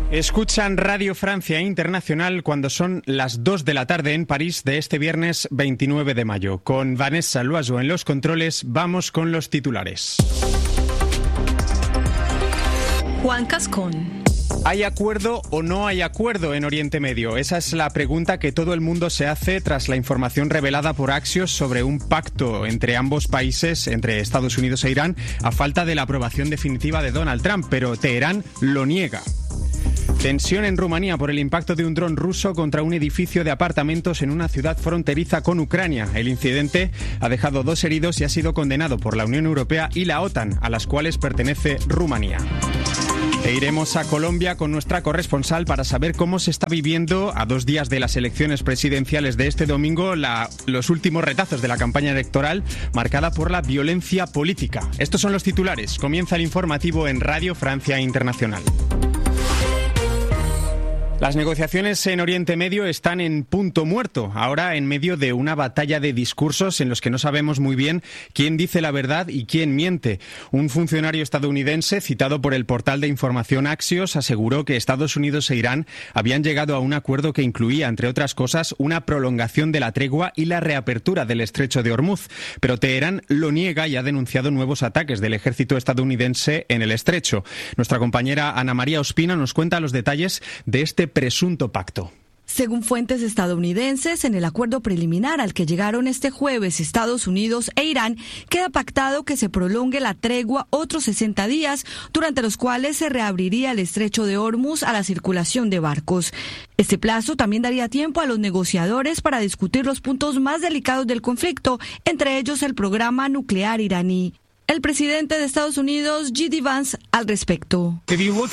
Escuchan Radio Francia Internacional cuando son las 2 de la tarde en París de este viernes 29 de mayo. Con Vanessa Loiseau en los controles, vamos con los titulares. Juan Cascón. ¿Hay acuerdo o no hay acuerdo en Oriente Medio? Esa es la pregunta que todo el mundo se hace tras la información revelada por Axios sobre un pacto entre ambos países, entre Estados Unidos e Irán, a falta de la aprobación definitiva de Donald Trump, pero Teherán lo niega. Tensión en Rumanía por el impacto de un dron ruso contra un edificio de apartamentos en una ciudad fronteriza con Ucrania. El incidente ha dejado 2 heridos y ha sido condenado por la Unión Europea y la OTAN, a las cuales pertenece Rumanía. E iremos a Colombia con nuestra corresponsal para saber cómo se está viviendo, a 2 días de las elecciones presidenciales de este domingo, los últimos retazos de la campaña electoral marcada por la violencia política. Estos son los titulares. Comienza el informativo en Radio Francia Internacional. Las negociaciones en Oriente Medio están en punto muerto, ahora en medio de una batalla de discursos en los que no sabemos muy bien quién dice la verdad y quién miente. Un funcionario estadounidense, citado por el portal de información Axios, aseguró que Estados Unidos e Irán habían llegado a un acuerdo que incluía, entre otras cosas, una prolongación de la tregua y la reapertura del estrecho de Hormuz. Pero Teherán lo niega y ha denunciado nuevos ataques del ejército estadounidense en el estrecho. Nuestra compañera Ana María Ospina nos cuenta los detalles de este presunto pacto. Según fuentes estadounidenses, en el acuerdo preliminar al que llegaron este jueves Estados Unidos e Irán, queda pactado que se prolongue la tregua otros 60 días, durante los cuales se reabriría el estrecho de Hormuz a la circulación de barcos. Este plazo también daría tiempo a los negociadores para discutir los puntos más delicados del conflicto, entre ellos el programa nuclear iraní. El presidente de Estados Unidos, J.D. Vance, al respecto.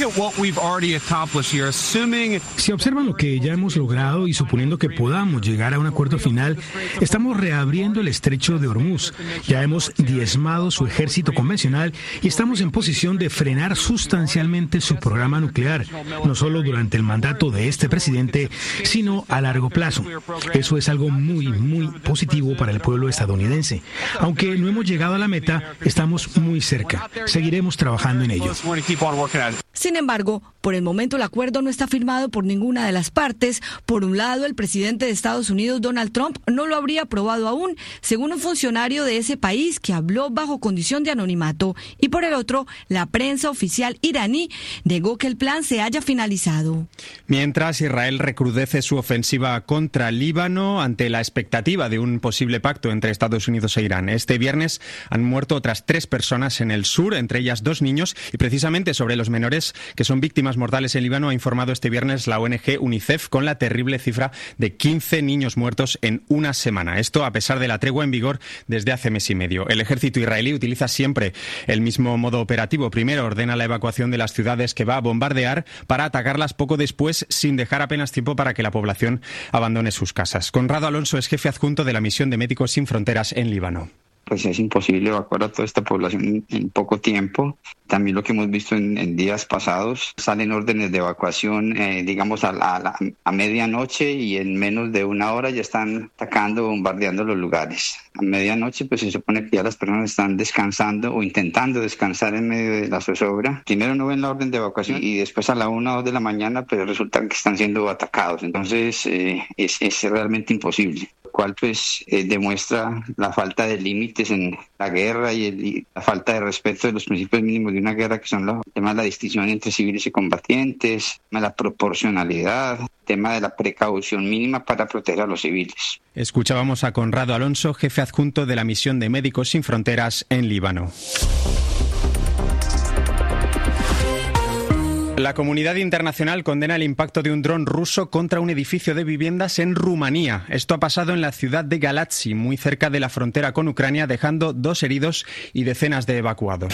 Si observan lo que ya hemos logrado y suponiendo que podamos llegar a un acuerdo final, estamos reabriendo el estrecho de Hormuz. Ya hemos diezmado su ejército convencional y estamos en posición de frenar sustancialmente su programa nuclear, no solo durante el mandato de este presidente, sino a largo plazo. Eso es algo muy positivo para el pueblo estadounidense. Aunque no hemos llegado a la meta, estamos muy cerca. Seguiremos trabajando en ello. Sin embargo, por el momento el acuerdo no está firmado por ninguna de las partes. Por un lado, el presidente de Estados Unidos, Donald Trump, no lo habría aprobado aún, según un funcionario de ese país que habló bajo condición de anonimato. Y por el otro, la prensa oficial iraní negó que el plan se haya finalizado. Mientras, Israel recrudece su ofensiva contra Líbano ante la expectativa de un posible pacto entre Estados Unidos e Irán. Este viernes han muerto otras 3 personas en el sur, entre ellas 2 niños, y precisamente sobre los menores que son víctimas mortales en Líbano ha informado este viernes la ONG UNICEF, con la terrible cifra de 15 niños muertos en una semana. Esto a pesar de la tregua en vigor desde hace mes y medio. El ejército israelí utiliza siempre el mismo modo operativo. Primero ordena la evacuación de las ciudades que va a bombardear para atacarlas poco después, sin dejar apenas tiempo para que la población abandone sus casas. Conrado Alonso es jefe adjunto de la misión de Médicos Sin Fronteras en Líbano. Pues es imposible evacuar a toda esta población en poco tiempo. También lo que hemos visto en días pasados, salen órdenes de evacuación, digamos, a medianoche, y en menos de 1 hora ya están atacando, bombardeando los lugares. A medianoche, pues se supone que ya las personas están descansando o intentando descansar en medio de la zozobra. Primero no ven la orden de evacuación y después a la 1 o 2 de la mañana, pues resulta que están siendo atacados. Entonces es realmente imposible, lo cual pues demuestra la falta de límites en la guerra y la falta de respeto de los principios mínimos de una guerra, que son los temas de la distinción entre civiles y combatientes, el tema de la proporcionalidad, el tema de la precaución mínima para proteger a los civiles. Escuchábamos a Conrado Alonso, jefe adjunto de la misión de Médicos Sin Fronteras en Líbano. La comunidad internacional condena el impacto de un dron ruso contra un edificio de viviendas en Rumanía. Esto ha pasado en la ciudad de Galați, muy cerca de la frontera con Ucrania, dejando 2 heridos y decenas de evacuados.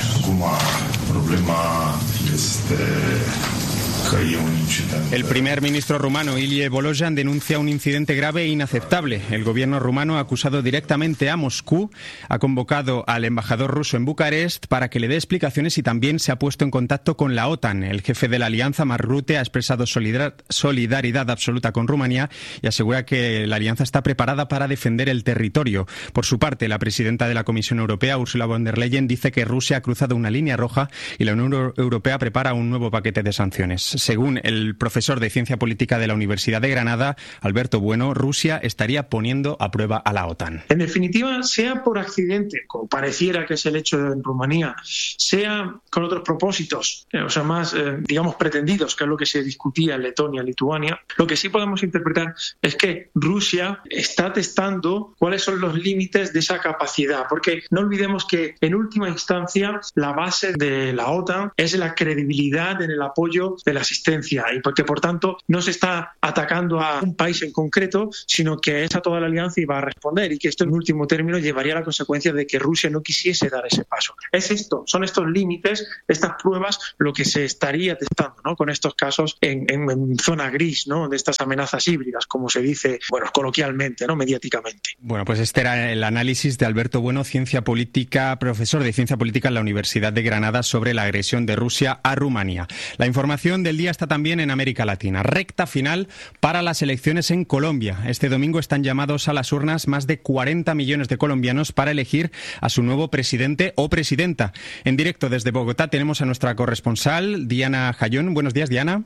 El primer ministro rumano, Ilie Volojan, denuncia un incidente grave e inaceptable. El gobierno rumano ha acusado directamente a Moscú, ha convocado al embajador ruso en Bucarest para que le dé explicaciones y también se ha puesto en contacto con la OTAN. El jefe de la alianza, Mark Rutte, ha expresado solidaridad absoluta con Rumanía y asegura que la alianza está preparada para defender el territorio. Por su parte, la presidenta de la Comisión Europea, Ursula von der Leyen, dice que Rusia ha cruzado una línea roja y la Unión Europea prepara un nuevo paquete de sanciones. según el profesor de Ciencia Política de la Universidad de Granada, Alberto Bueno, Rusia estaría poniendo a prueba a la OTAN. En definitiva, sea por accidente, como pareciera que es el hecho en Rumanía, sea con otros propósitos, o sea, más, digamos, pretendidos, que es lo que se discutía en Letonia, Lituania, lo que sí podemos interpretar es que Rusia está testando cuáles son los límites de esa capacidad, porque no olvidemos que en última instancia la base de la OTAN es la credibilidad en el apoyo de la asistencia y porque por tanto no se está atacando a un país en concreto, sino que es a toda la alianza y va a responder, y que esto en último término llevaría a la consecuencia de que Rusia no quisiese dar ese paso. Es esto, son estos límites, estas pruebas, lo que se estaría testando, ¿no?, con estos casos en zona gris, ¿no?, de estas amenazas híbridas, como se dice, bueno, coloquialmente, ¿no?, mediáticamente. Bueno, pues este era el análisis de Alberto Bueno, profesor de Ciencia Política en la Universidad de Granada, sobre la agresión de Rusia a Rumanía. La información del día está también en América Latina. Recta final para las elecciones en Colombia. Este domingo están llamados a las urnas más de 40 millones de colombianos para elegir a su nuevo presidente o presidenta. En directo desde Bogotá tenemos a nuestra corresponsal, Diana Jayón. Buenos días, Diana.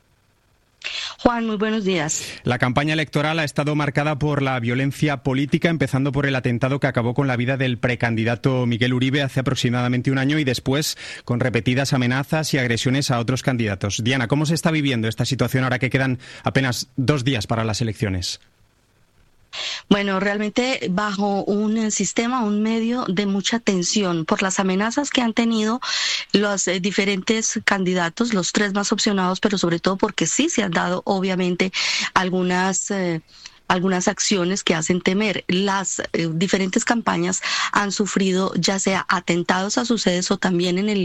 Juan, muy buenos días. La campaña electoral ha estado marcada por la violencia política, empezando por el atentado que acabó con la vida del precandidato Miguel Uribe hace aproximadamente un año y después con repetidas amenazas y agresiones a otros candidatos. Diana, ¿cómo se está viviendo esta situación ahora que quedan apenas 2 días para las elecciones? Bueno, realmente bajo un sistema, un medio de mucha tensión por las amenazas que han tenido los diferentes candidatos, los 3 más opcionados, pero sobre todo porque sí se han dado obviamente algunas acciones que hacen temer. Las diferentes campañas han sufrido ya sea atentados a sus sedes o también en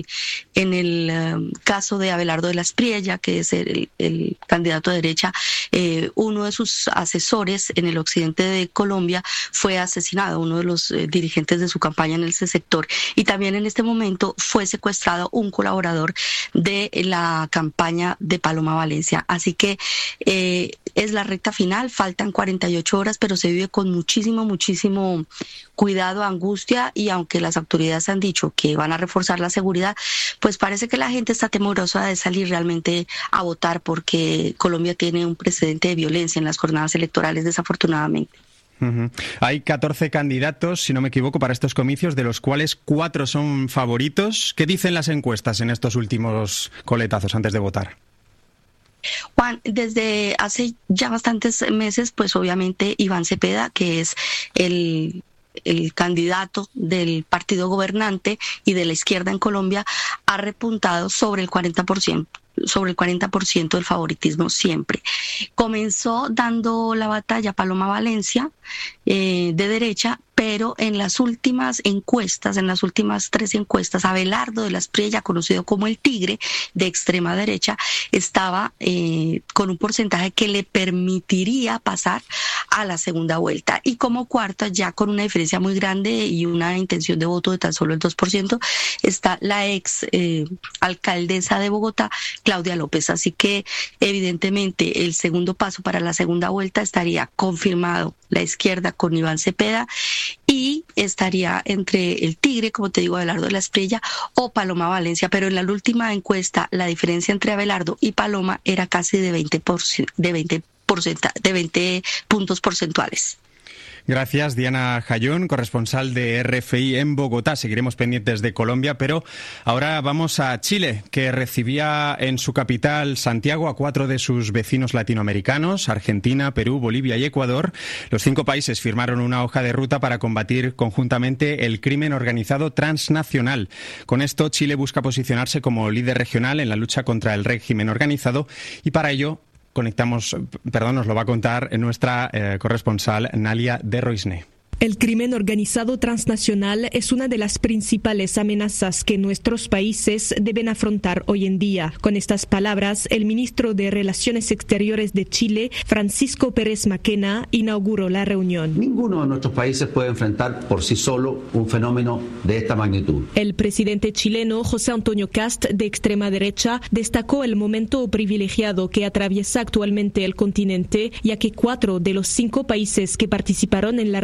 el caso de Abelardo de la Espriella, que es el candidato de derecha. Uno de sus asesores en el occidente de Colombia fue asesinado, uno de los dirigentes de su campaña en ese sector, y también en este momento fue secuestrado un colaborador de la campaña de Paloma Valencia. Así que es la recta final, faltan 48 horas, pero se vive con muchísimo cuidado, angustia, y aunque las autoridades han dicho que van a reforzar la seguridad, pues parece que la gente está temerosa de salir realmente a votar, porque Colombia tiene un precedente de violencia en las jornadas electorales, desafortunadamente. Hay 14 candidatos, si no me equivoco, para estos comicios, de los cuales 4 son favoritos. ¿Qué dicen las encuestas en estos últimos coletazos antes de votar? Juan, desde hace ya bastantes meses, pues obviamente Iván Cepeda, que es el candidato del partido gobernante y de la izquierda en Colombia, ha repuntado sobre el 40%. Sobre el 40% del favoritismo siempre. Comenzó dando la batalla Paloma Valencia, de derecha, pero en las últimas encuestas, en las últimas 3 encuestas, Abelardo de la Espriella, conocido como el Tigre, de extrema derecha, estaba con un porcentaje que le permitiría pasar a la segunda vuelta. Y como cuarta, ya con una diferencia muy grande y una intención de voto de tan solo el 2%, está la ex alcaldesa de Bogotá, Claudia López. Así que evidentemente el segundo paso para la segunda vuelta estaría confirmado la izquierda con Iván Cepeda, y estaría entre el Tigre, como te digo, Abelardo de la Espriella, o Paloma Valencia. Pero en la última encuesta la diferencia entre Abelardo y Paloma era casi de 20 puntos porcentuales. Gracias, Diana Jayón, corresponsal de RFI en Bogotá. Seguiremos pendientes de Colombia, pero ahora vamos a Chile, que recibía en su capital, Santiago, a 4 de sus vecinos latinoamericanos, Argentina, Perú, Bolivia y Ecuador. Los 5 países firmaron una hoja de ruta para combatir conjuntamente el crimen organizado transnacional. Con esto, Chile busca posicionarse como líder regional en la lucha contra el régimen organizado, y para ello nos lo va a contar nuestra corresponsal Nalia de Roisné. El crimen organizado transnacional es una de las principales amenazas que nuestros países deben afrontar hoy en día. Con estas palabras, el ministro de Relaciones Exteriores de Chile, Francisco Pérez Maquena, inauguró la reunión. Ninguno de nuestros países puede enfrentar por sí solo un fenómeno de esta magnitud. El presidente chileno, José Antonio Kast, de extrema derecha, destacó el momento privilegiado que atraviesa actualmente el continente, ya que 4 de los 5 países que participaron en la reunión de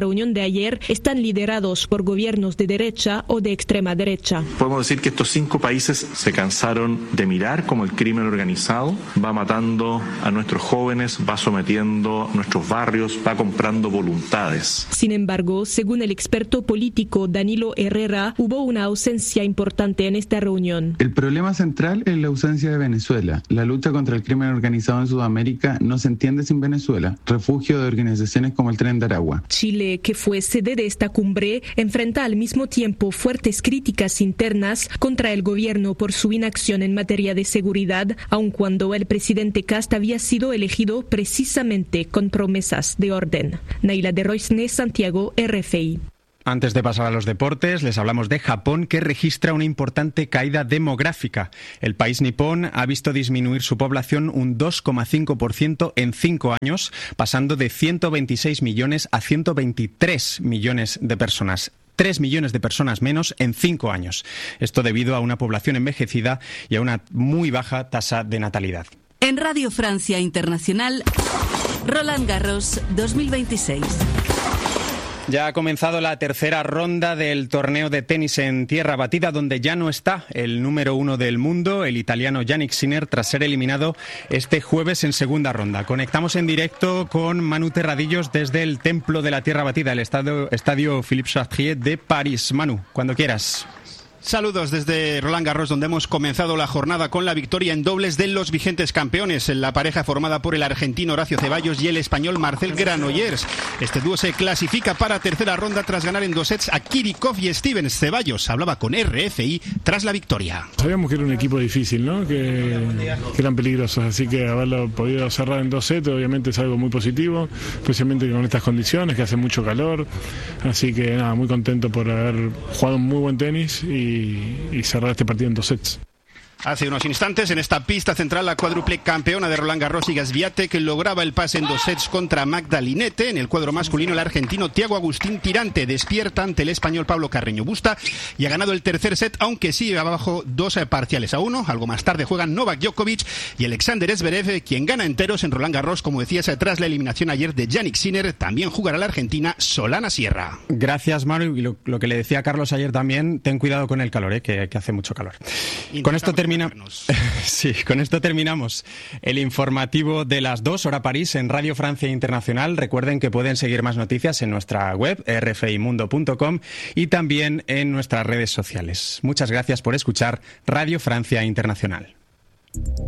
ayer están liderados por gobiernos de derecha o de extrema derecha. Podemos decir que estos 5 países se cansaron de mirar cómo el crimen organizado va matando a nuestros jóvenes, va sometiendo nuestros barrios, va comprando voluntades. Sin embargo, según el experto político Danilo Herrera, hubo una ausencia importante en esta reunión. El problema central es la ausencia de Venezuela. La lucha contra el crimen organizado en Sudamérica no se entiende sin Venezuela, refugio de organizaciones como el Tren de Aragua. Chile, que fue sede de esta cumbre, enfrenta al mismo tiempo fuertes críticas internas contra el gobierno por su inacción en materia de seguridad, aun cuando el presidente Kast había sido elegido precisamente con promesas de orden. Naila de Roisne, Santiago, RFI. Antes de pasar a los deportes, les hablamos de Japón, que registra una importante caída demográfica. El país nipón ha visto disminuir su población un 2,5% en 5 años, pasando de 126 millones a 123 millones de personas. 3 millones de personas menos en 5 años. Esto debido a una población envejecida y a una muy baja tasa de natalidad. En Radio Francia Internacional, Roland Garros 2026. Ya ha comenzado la tercera ronda del torneo de tenis en tierra batida, donde ya no está el número 1 del mundo, el italiano Jannik Sinner, tras ser eliminado este jueves en segunda ronda. Conectamos en directo con Manu Terradillos desde el Templo de la Tierra Batida, el estadio Philippe Chatrier de París. Manu, cuando quieras. Saludos desde Roland Garros, donde hemos comenzado la jornada con la victoria en dobles de los vigentes campeones, la pareja formada por el argentino Horacio Ceballos y el español Marcel Granollers. Este dúo se clasifica para tercera ronda tras ganar en 2 sets a Kirikov y Stevens. Ceballos hablaba con RFI tras la victoria. Sabíamos que era un equipo difícil, ¿no? que eran peligrosos, así que haberlo podido cerrar en 2 sets obviamente es algo muy positivo, especialmente con estas condiciones, que hace mucho calor. Así que nada, muy contento por haber jugado un muy buen tenis y cerrar este partido en 2 sets. Hace unos instantes, en esta pista central, la cuádruple campeona de Roland Garros, Iga Swiatek, lograba el pase en 2 sets contra Magda Linette. En el cuadro masculino, el argentino Thiago Agustín Tirante despierta ante el español Pablo Carreño Busta y ha ganado el tercer set, aunque sigue abajo 2 parciales a 1. Algo más tarde juegan Novak Djokovic y Alexander Zverev, quien gana enteros en Roland Garros, como decías, tras la eliminación ayer de Jannik Sinner. También jugará la argentina Solana Sierra. Gracias, Manu. Y lo que le decía a Carlos ayer también, ten cuidado con el calor, que hace mucho calor. Con esto terminamos el informativo de las 2, hora París, en Radio Francia Internacional. Recuerden que pueden seguir más noticias en nuestra web, rfimundo.com, y también en nuestras redes sociales. Muchas gracias por escuchar Radio Francia Internacional.